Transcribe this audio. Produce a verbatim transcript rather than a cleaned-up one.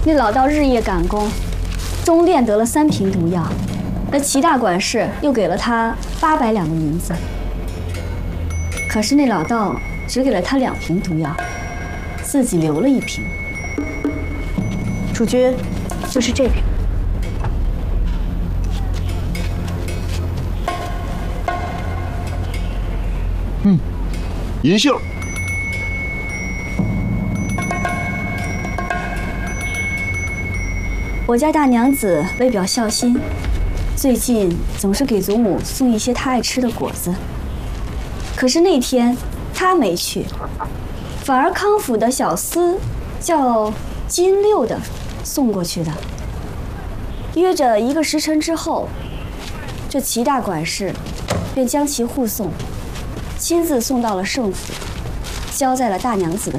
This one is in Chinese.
那老道日夜赶工，终炼得了三瓶毒药。那齐大管事又给了他八百两的银子。可是那老道只给了他两瓶毒药，自己留了一瓶。 主君，就是这瓶。 嗯，银杏。 我家大娘子为表孝心，最近总是给祖母送一些她爱吃的果子。可是那天她没去，反而康府的小厮叫金六的送过去的。约着一个时辰之后，这齐大管事便将其护送，亲自送到了圣府，交在了大娘子的